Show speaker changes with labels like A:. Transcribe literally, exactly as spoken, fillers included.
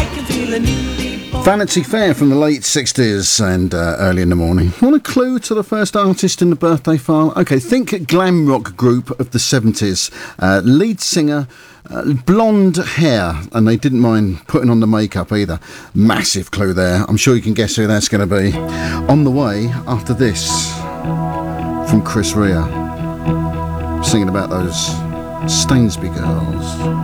A: Vanity Fair from the late sixties and uh, early in the morning. Want a clue to the first artist in the birthday file? Okay, think glam rock group of the seventies. Uh, lead singer, uh, blonde hair, and they didn't mind putting on the makeup either. Massive clue there. I'm sure you can guess who that's going to be. On the way after this from Chris Rea, singing about those Stainsby girls.